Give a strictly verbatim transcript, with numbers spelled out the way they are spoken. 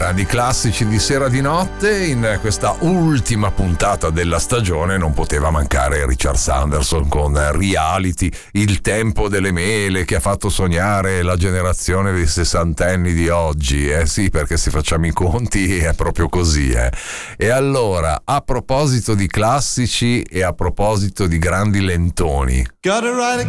grandi classici di sera di notte. In questa ultima puntata della stagione non poteva mancare Richard Sanderson con Reality, il tempo delle mele che ha fatto sognare la generazione dei sessantenni di oggi. Eh sì, perché se facciamo i conti è proprio così, eh. E allora, a proposito di classici e a proposito di grandi lentoni, Gotta write a